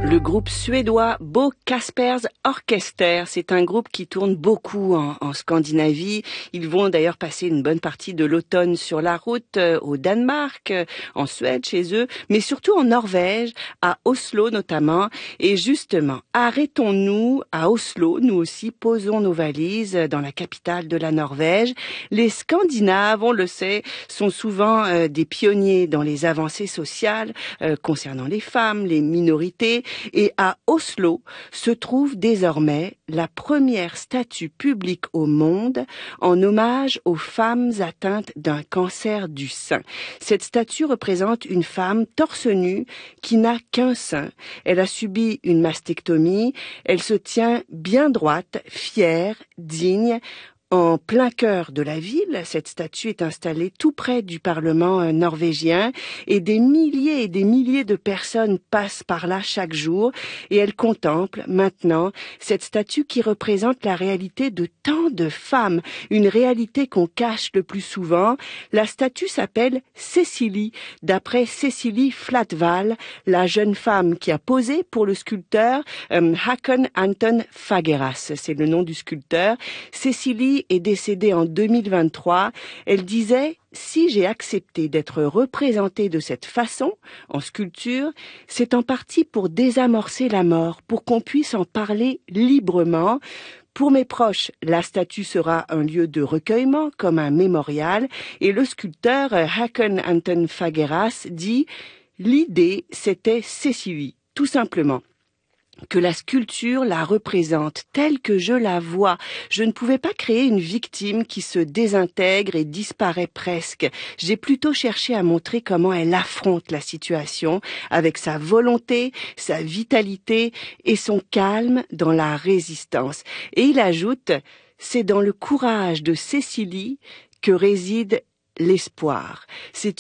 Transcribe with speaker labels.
Speaker 1: Le groupe suédois Bo Kaspers Orkester, c'est un groupe qui tourne beaucoup en Scandinavie. Ils vont d'ailleurs passer une bonne partie de l'automne sur la route au Danemark, en Suède chez eux, mais surtout en Norvège, à Oslo notamment. Et justement, arrêtons-nous à Oslo, nous aussi, posons nos valises dans la capitale de la Norvège. Les Scandinaves, on le sait, sont souvent des pionniers dans les avancées sociales concernant les femmes, les minorités. Et à Oslo se trouve désormais la première statue publique au monde en hommage aux femmes atteintes d'un cancer du sein. Cette statue représente une femme torse nu qui n'a qu'un sein. Elle a subi une mastectomie. Elle se tient bien droite, fière, digne. En plein cœur de la ville, cette statue est installée tout près du Parlement norvégien et des milliers de personnes passent par là chaque jour et elles contemplent maintenant cette statue qui représente la réalité de tant de femmes, une réalité qu'on cache le plus souvent. La statue s'appelle Cecilie, d'après Cecilie Flatval, la jeune femme qui a posé pour le sculpteur Håkon Anton Fagerås, c'est le nom du sculpteur. Cecilie est décédée en 2023. Elle disait « Si j'ai accepté d'être représentée de cette façon, en sculpture, c'est en partie pour désamorcer la mort, pour qu'on puisse en parler librement. Pour mes proches, la statue sera un lieu de recueillement, comme un mémorial. » Et le sculpteur Håkon Anton Fagerås dit « L'idée, c'était Cecilie, tout simplement. » Que la sculpture la représente telle que je la vois. Je ne pouvais pas créer une victime qui se désintègre et disparaît presque. J'ai plutôt cherché à montrer comment elle affronte la situation avec sa volonté, sa vitalité et son calme dans la résistance. Et il ajoute, c'est dans le courage de Cecilie que réside l'espoir. C'est